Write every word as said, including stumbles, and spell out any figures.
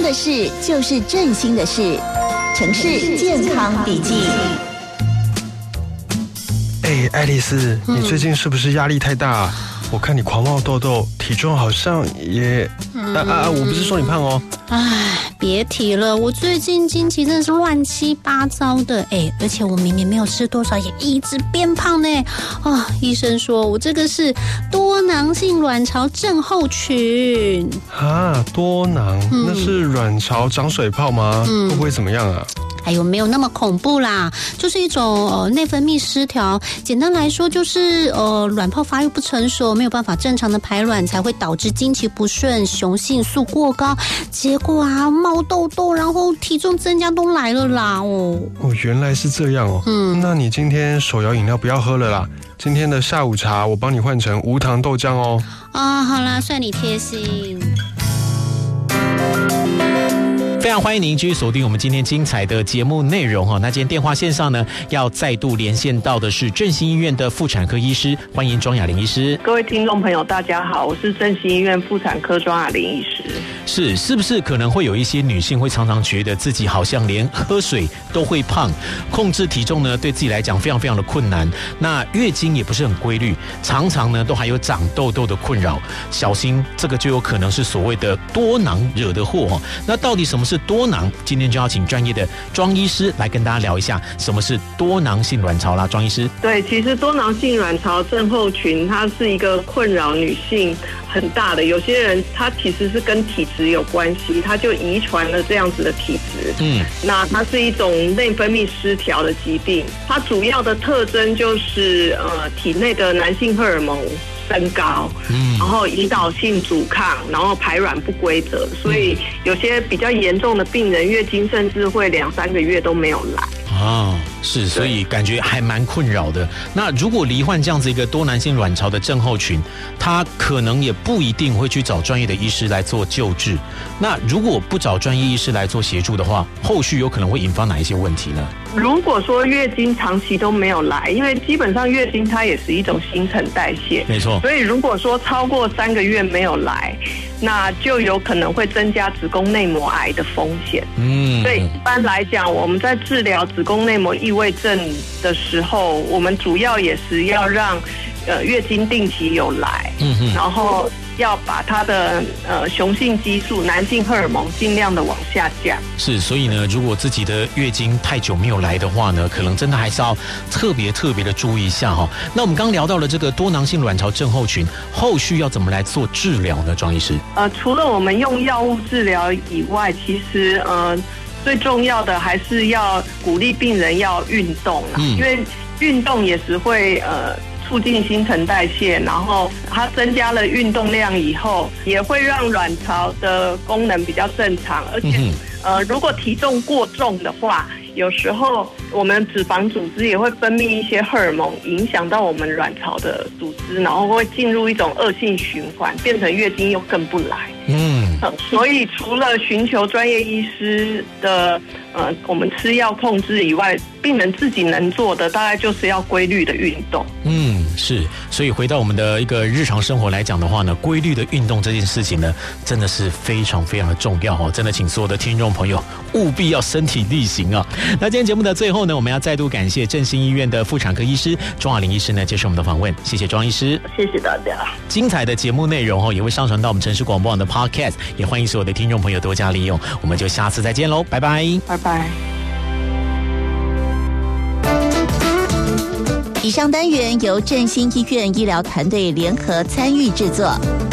的事就是振兴的事。城市健康笔记。 哎，爱丽丝，你最近是不是压力太大、啊嗯、我看你狂冒痘痘，体重好像也……嗯、啊啊！我不是说你胖哦。 唉，别提了，我最近经期真的是乱七八糟的，哎，而且我明明没有吃多少，也一直变胖呢。啊，医生说我这个是多囊性卵巢症候群。 啊，多囊、嗯、那是卵巢长水泡吗？嗯、会不会怎么样啊？ 哎呦，没有那么恐怖啦，就是一种呃内分泌失调。简单来说，就是呃卵泡发育不成熟，没有办法正常的排卵，才会导致经期不顺、雄性素过高，结果啊冒痘痘，然后体重增加都来了啦。哦哦，原来是这样哦。嗯，那你今天手摇饮料不要喝了啦。今天的下午茶我帮你换成无糖豆浆哦。 啊、哦，好啦，算你贴心。 非常欢迎您继续锁定我们今天精彩的节目内容。那今天电话线上呢，要再度连线到的是振兴医院的妇产科医师，欢迎庄雅玲医师。 各位听众朋友大家好，我是振兴医院妇产科庄雅玲医师。 是是不是可能会有一些女性会常常觉得自己好像连喝水都会胖，控制体重呢对自己来讲非常非常的困难，那月经也不是很规律，常常呢都还有长痘痘的困扰，小心这个就有可能是所谓的多囊惹的祸。那到底什么是多囊？今天就要请专业的庄医师来跟大家聊一下什么是多囊性卵巢啦。庄医师， 对，其实多囊性卵巢症候群它是一个困扰女性很大的，有些人他其实是跟体质有关系，他就遗传了这样子的体质。嗯，那它是一种内分泌失调的疾病，它主要的特征就是呃体内的男性荷尔蒙升高，嗯，然后胰岛性阻抗，然后排卵不规则，所以有些比较严重的病人，月经甚至会两三个月都没有来。 哦，是，所以感觉还蛮困扰的。那如果罹患这样子一个多囊性卵巢的症候群，他可能也不一定会去找专业的医师来做救治。那如果不找专业医师来做协助的话，后续有可能会引发哪一些问题呢？ 如果说月经长期都没有来，因为基本上月经它也是一种新陈代谢， 没错。 所以如果说超过三个月没有来，那就有可能会增加子宫内膜癌的风险。嗯，所以一般来讲，我们在治疗子宫内膜异位症的时候，我们主要也是要让呃月经定期有来，嗯哼，然后要把它的呃雄性激素、男性荷尔蒙尽量的往下降。 是，所以呢，如果自己的月经太久没有来的话呢，可能真的还是要特别特别的注意一下哈。那我们刚聊到了这个多囊性卵巢症候群，后续要怎么来做治疗呢？庄医师， 呃，除了我们用药物治疗以外，其实呃最重要的还是要鼓励病人要运动啦，嗯，因为运动也是会呃。促进新陈代谢，然后它增加了运动量以后，也会让卵巢的功能比较正常，而且、嗯、呃，如果体重过重的话，有时候我们脂肪组织也会分泌一些荷尔蒙，影响到我们卵巢的组织，然后会进入一种恶性循环，变成月经又更不来。嗯，呃、所以除了寻求专业医师的呃，我们吃药控制以外，病人自己能做的大概就是要规律的运动。 嗯，是，所以回到我们的一个日常生活来讲的话呢，规律的运动这件事情呢，真的是非常非常的重要哦。真的，请所有的听众朋友务必要身体力行啊。那今天节目的最后呢，我们要再度感谢振兴医院的妇产科医师庄雅玲医师呢接受我们的访问，谢谢庄医师， 谢谢大家。 精彩的节目内容哦也会上传到我们城市广播网的 Podcast， 也欢迎所有的听众朋友多加利用。我们就下次再见喽，拜拜， 拜拜。 以上单元由振兴医院医疗团队联合参与制作。